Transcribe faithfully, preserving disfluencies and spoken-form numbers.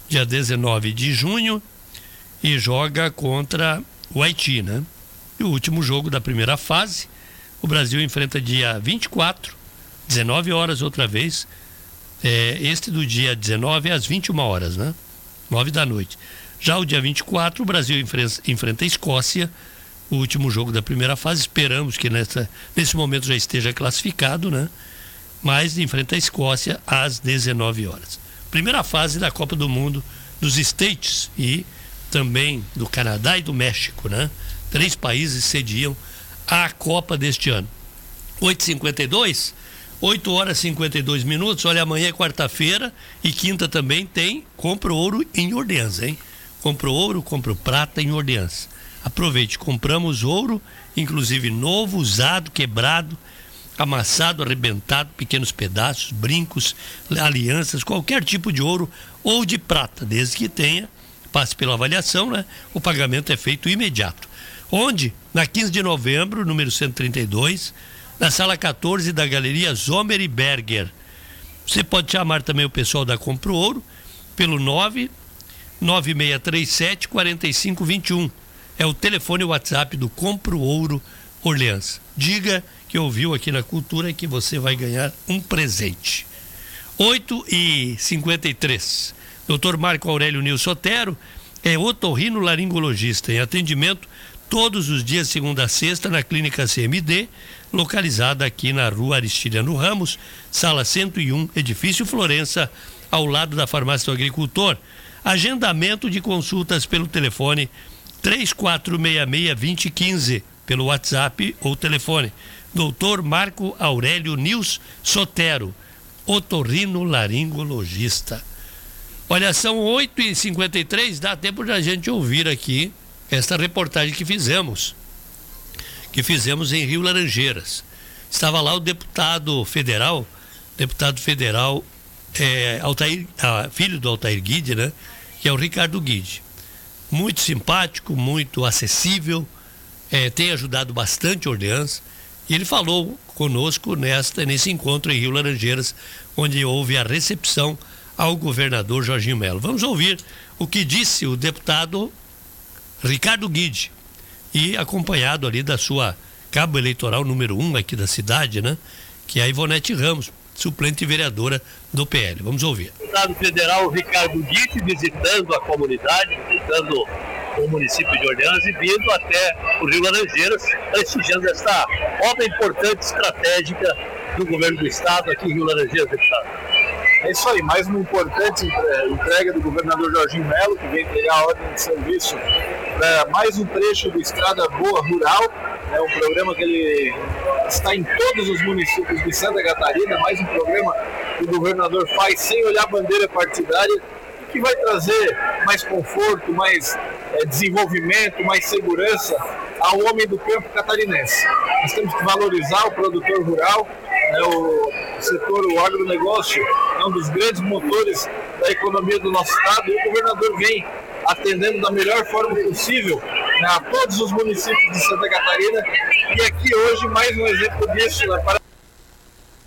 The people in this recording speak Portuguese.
dia dezenove de junho, e joga contra o Haiti, né? E o último jogo da primeira fase, o Brasil enfrenta dia vinte e quatro, dezenove horas outra vez. É, este do dia dezenove às vinte e uma horas, né? nove da noite. Já o dia vinte e quatro, o Brasil enfrenta, enfrenta a Escócia, o último jogo da primeira fase. Esperamos que nessa, nesse momento já esteja classificado, né? Mas enfrenta a Escócia às dezenove horas. Primeira fase da Copa do Mundo dos States e também do Canadá e do México, né? Três países sediam a Copa deste ano. oito e cinquenta e dois, oito horas e cinquenta e dois minutos. Olha, amanhã é quarta-feira e quinta também tem Compro Ouro em Orleans, hein? Compro ouro, compro prata em Orleans. Aproveite, compramos ouro, inclusive novo, usado, quebrado, amassado, arrebentado, pequenos pedaços, brincos, alianças, qualquer tipo de ouro ou de prata, desde que tenha, passe pela avaliação, né? O pagamento é feito imediato. Onde? Na quinze de novembro, número cento e trinta e dois, na sala quatorze da Galeria Zomer e Berger. Você pode chamar também o pessoal da Compro Ouro pelo nove nove seis três sete, quatro cinco dois um. É o telefone e o WhatsApp do Compro Ouro Orleans. Diga que ouviu aqui na Cultura que você vai ganhar um presente. oito e cinquenta e três. doutor Marco Aurélio Nil Sotero é otorrinolaringologista em atendimento todos os dias, segunda a sexta, na Clínica C M D, localizada aqui na Rua Aristiliano Ramos, sala cento e um, edifício Florença, ao lado da Farmácia do Agricultor. Agendamento de consultas pelo telefone três quatro seis seis, dois zero um cinco, pelo WhatsApp ou telefone. doutor Marco Aurélio Nils Sotero, otorrinolaringologista. Olha, são oito e cinquenta e três, dá tempo de a gente ouvir aqui esta reportagem que fizemos, que fizemos em Rio Laranjeiras. Estava lá o deputado federal, deputado federal, é, Altair, ah, filho do Altair Guide, né? Que é o Ricardo Guide. Muito simpático, muito acessível, é, tem ajudado bastante Orleans, e ele falou conosco nesta, nesse encontro em Rio Laranjeiras, onde houve a recepção ao governador Jorginho Melo. Vamos ouvir o que disse o deputado Ricardo Guide, e acompanhado ali da sua cabo eleitoral número um aqui da cidade, né? Que é a Ivonete Ramos, suplente vereadora do P L. Vamos ouvir. O deputado federal Ricardo Guide visitando a comunidade, visitando o município de Orleans e vindo até o Rio Laranjeiras, prestigiando esta obra importante, estratégica do governo do estado aqui em Rio Laranjeiras, deputado. É isso aí, mais uma importante entrega do governador Jorginho Melo, que vem entregar a ordem de serviço para mais um trecho do Estrada Boa Rural, é um programa que ele está em todos os municípios de Santa Catarina, mais um programa que o governador faz sem olhar a bandeira partidária, que vai trazer mais conforto, mais é, desenvolvimento, mais segurança ao homem do campo catarinense. Nós temos que valorizar o produtor rural, né, o setor, o agronegócio é um dos grandes motores da economia do nosso estado, e o governador vem atendendo da melhor forma possível, né, a todos os municípios de Santa Catarina, e aqui hoje mais um exemplo disso, né, para